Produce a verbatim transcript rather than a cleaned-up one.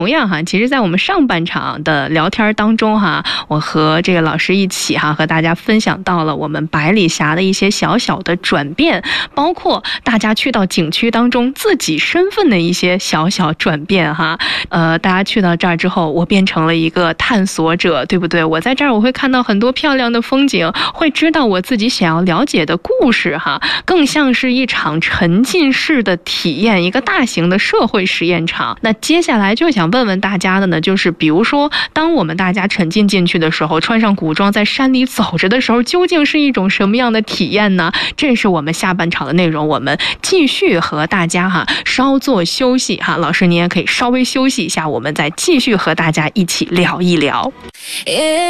同样哈，其实在我们上半场的聊天当中哈，我和这个老师一起哈，和大家分享到了我们百里峡的一些小小的转变，包括大家去到景区当中自己身份的一些小小转变哈。呃，大家去到这儿之后，我变成了一个探索者，对不对？我在这儿我会看到很多漂亮的风景，会知道我自己想要了解的故事哈，更像是一场沉浸式的体验，一个大型的社会实验场。那接下来就想问问大家的呢，就是比如说当我们大家沉浸进去的时候，穿上古装在山里走着的时候，究竟是一种什么样的体验呢？这是我们下半场的内容，我们继续和大家哈稍作休息哈，老师您也可以稍微休息一下，我们再继续和大家一起聊一聊。